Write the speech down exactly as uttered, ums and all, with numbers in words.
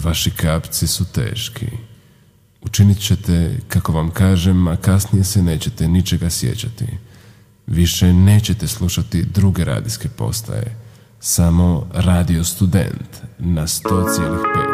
Vaši kapci su teški. Učinit ćete kako vam kažem, a kasnije se nećete ničega sjećati. Više nećete slušati druge radijske postaje, samo Radio Student na sto zarez pet.